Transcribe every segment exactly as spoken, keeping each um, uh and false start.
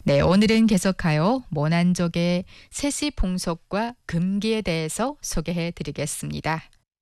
네, 오늘은 계속하여 모난족의 세시봉속과 금기에 대해서 소개해 드리겠습니다.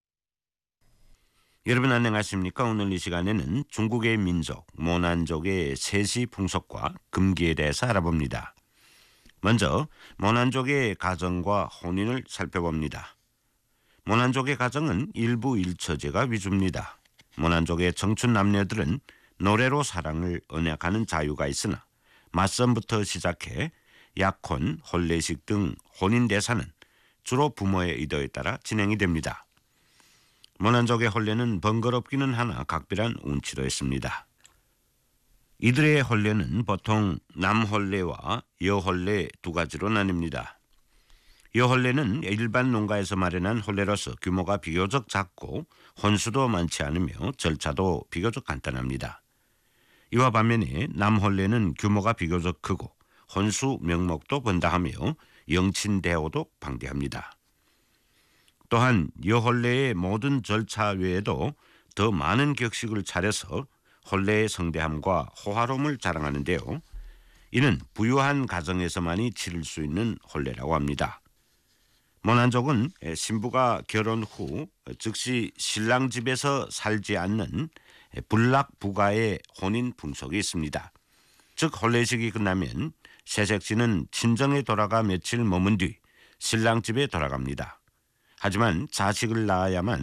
여러분 안녕하십니까? 오늘 이 시간에는 중국의 민족 모난족의 세시풍속과 금기에 대해서 알아봅니다. 먼저 모난족의 가정과 혼인을 살펴봅니다. 모난족의 가정은 일부 일처제가 위주입니다. 모난족의 청춘 남녀들은 노래로 사랑을 언약하는 자유가 있으나 맞선부터 시작해 약혼, 혼례식 등 혼인 대사는 주로 부모의 의도에 따라 진행이 됩니다. 모난족의 혼례는 번거롭기는 하나 각별한 운치로 했습니다. 이들의 혼례는 보통 남혼례와 여혼례 두 가지로 나뉩니다. 여혼례는 일반 농가에서 마련한 혼례로서 규모가 비교적 작고 혼수도 많지 않으며 절차도 비교적 간단합니다. 이와 반면에 남혼례는 규모가 비교적 크고 혼수 명목도 번다하며 영친대오도 방대합니다. 또한 여혼례의 모든 절차 외에도 더 많은 격식을 차려서 혼례의 성대함과 호화로움을 자랑하는데요. 이는 부유한 가정에서만이 치를 수 있는 혼례라고 합니다. 모난족은 신부가 결혼 후 즉시 신랑 집에서 살지 않는 불락부가의 혼인 풍속이 있습니다. 즉 혼례식이 끝나면 새색시는 친정에 돌아가 며칠 머문 뒤 신랑 집에 돌아갑니다. 하지만 자식을 낳아야만